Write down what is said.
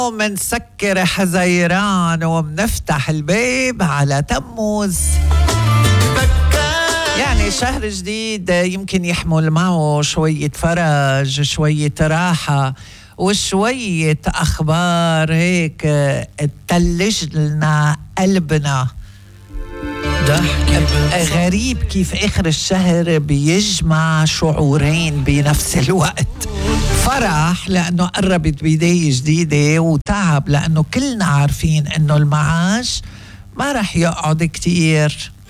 منسكر حزيران ومنفتح الباب على تموز. يعني شهر جديد يمكن يحمل معه شوية فرج، شوية راحة، وشوية أخبار هيك تلج لنا قلبنا. غريب كيف آخر الشهر بيجمع شعورين بنفس الوقت، فرح لأنه قربت بداية جديدة، وتعب لأنه كلنا عارفين أنه المعاش ما رح يقعد كتير.